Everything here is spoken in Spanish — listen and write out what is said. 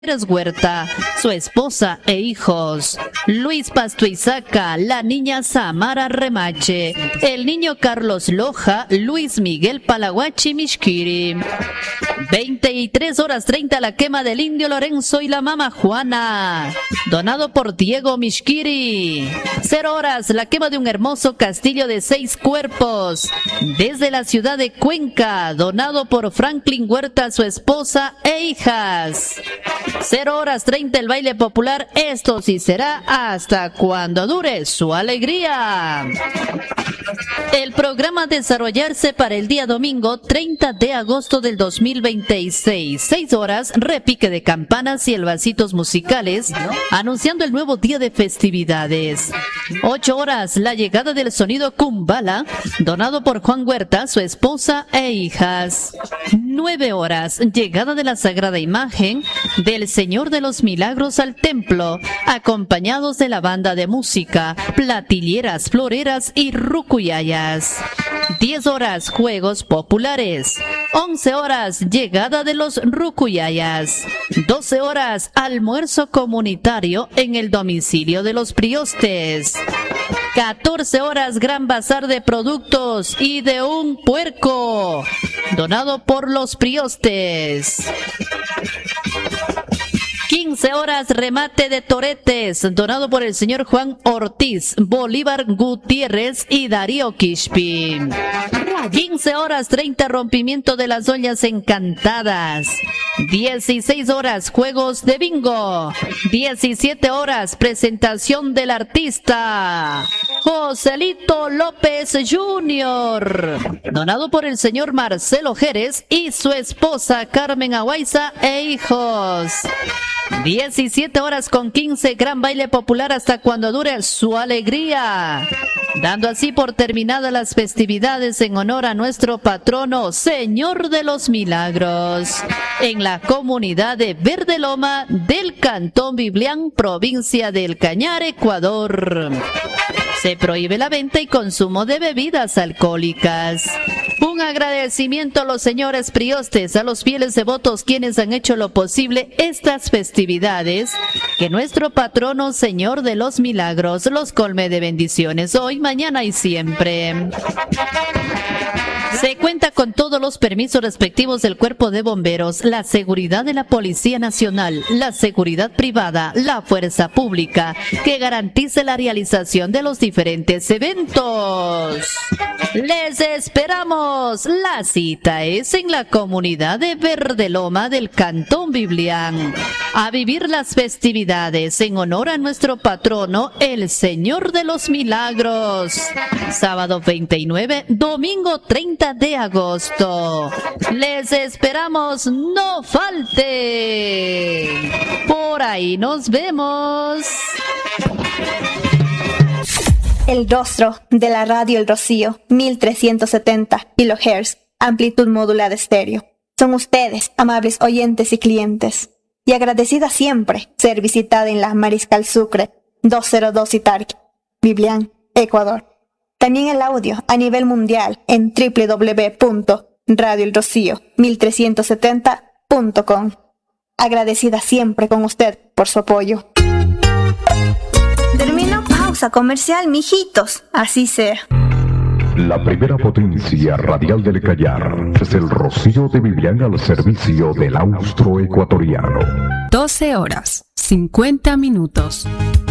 Huerta, su esposa e hijos, Luis Pastuizaca, la niña Samara Remache, el niño Carlos Loja, Luis Miguel Palaguachi Mishkiri. 23:30 la quema del indio Lorenzo y la mama Juana, donado por Diego Mishkiri. 0 horas la quema de un hermoso castillo de 6 cuerpos desde la ciudad de Cuenca, donado por Franklin Huerta, su esposa e hijas. 0:30 el baile popular, esto sí será hasta cuando dure su alegría. El programa a desarrollarse para el día domingo 30 de agosto del 2026, 6 horas, repique de campanas y elbacitos musicales, anunciando el nuevo día de festividades. 8 horas, la llegada del sonido Kumbala, donado por Juan Huerta, su esposa e hijas. 9 horas, llegada de la Sagrada Imagen del Señor de los Milagros al templo, acompañados de la banda de música, platilleras, floreras y rucuyayas. 10 horas, juegos populares. 11 horas, llegada de los rucuyayas. 12 horas, almuerzo comunitario en el domicilio de los priostes. 14 horas, gran bazar de productos y de un puerco, donado por los priostes. 15 horas, remate de toretes, donado por el señor Juan Ortiz, Bolívar Gutiérrez y Darío Quispi. 15 horas, 30 rompimiento de las ollas encantadas. 16 horas, juegos de bingo. 17 horas, presentación del artista Joselito López Jr., donado por el señor Marcelo Jerez y su esposa Carmen Aguaiza e hijos. 17:15, gran baile popular hasta cuando dure su alegría, dando así por terminadas las festividades en honor a nuestro patrono, Señor de los Milagros, en la comunidad de Verde Loma del Cantón Biblián, provincia del Cañar, Ecuador. Se prohíbe la venta y consumo de bebidas alcohólicas. Un agradecimiento a los señores priostes, a los fieles devotos quienes han hecho lo posible estas festividades. Que nuestro patrono, Señor de los Milagros, los colme de bendiciones hoy, mañana y siempre. Se cuenta con todos los permisos respectivos del Cuerpo de Bomberos, la seguridad de la Policía Nacional, la seguridad privada, la fuerza pública, que garantice la realización de los diferentes eventos. Les esperamos. La cita es en la comunidad de Verde Loma del Cantón Biblián, a vivir las festividades en honor a nuestro patrono, el Señor de los Milagros. Sábado 29, domingo 30 de agosto. Les esperamos, no falte. Por ahí nos vemos. El rostro de la radio El Rocío, 1370 kHz, amplitud modulada estéreo. Son ustedes, amables oyentes y clientes, y agradecida siempre ser visitada en la Mariscal Sucre, 202 Itarqui, Biblián, Ecuador. También el audio a nivel mundial en www.radioelrocío1370.com. Agradecida siempre con usted por su apoyo. Termino pausa comercial, mijitos. Así sea. La primera potencia radial del Cayar es el Rocío de Biblián al servicio del austroecuatoriano. 12 horas, 50 minutos.